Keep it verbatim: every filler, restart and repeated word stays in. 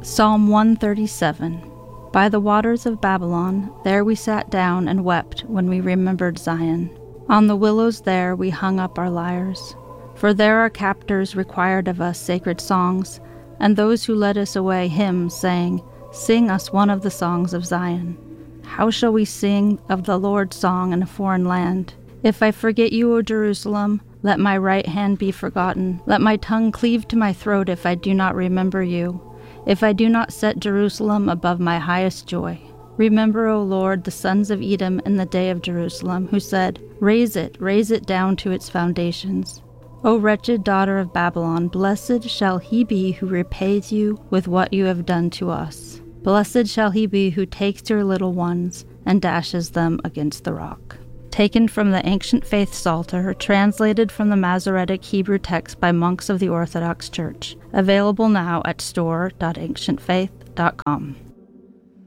Psalm one thirty-seven. By the waters of Babylon, there we sat down and wept when we remembered Zion. On the willows there we hung up our lyres. For there our captors required of us sacred songs, and those who led us away hymns, saying, Sing us one of the songs of Zion. How shall we sing of the Lord's song in a foreign land? If I forget you, O Jerusalem, let my right hand be forgotten. Let my tongue cleave to my throat if I do not remember you. If I do not set Jerusalem above my highest joy. Remember, O Lord, the sons of Edom in the day of Jerusalem, who said, Raise it, raise it down to its foundations. O wretched daughter of Babylon, blessed shall he be who repays you with what you have done to us. Blessed shall he be who takes your little ones and dashes them against the rock. Taken from the Ancient Faith Psalter, translated from the Masoretic Hebrew text by monks of the Orthodox Church. Available now at store dot ancient faith dot com.